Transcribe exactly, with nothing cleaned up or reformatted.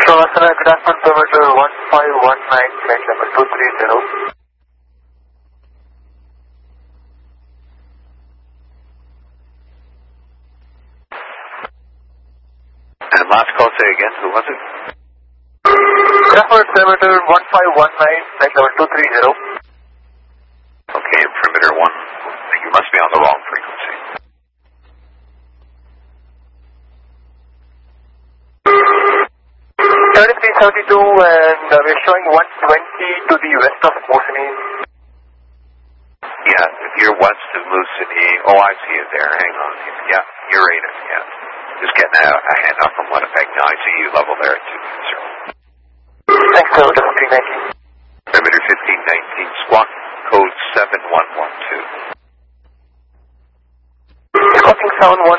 Shavasana, good afternoon, perimeter one five one nine, flight level two three zero. And last call, say again, who was it? Good afternoon, perimeter one five one nine, flight level two three zero. Okay, perimeter one, you must be on the wrong frequency. thirty-three seventy-two, and uh, we're showing one twenty to the west of Moosonee. Yeah, if you're west of Moosonee, oh, I see it there, hang on. Yeah, you're right, yeah. Just getting a, a handoff from Winnipeg now. I see you level there at two zero. Thanks, perimeter fifteen nineteen. Perimeter fifteen nineteen, squawk code seven one one two. Squawking sound one